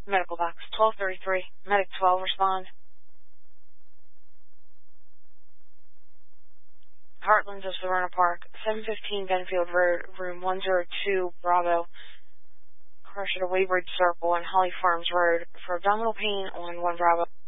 Medical box 1233. Medic 12, respond. Heartlands of Severna Park, 715 Benfield Road, room 102, Bravo. Crush at a Waybridge Circle and Holly Farms Road for abdominal pain on 1 Bravo.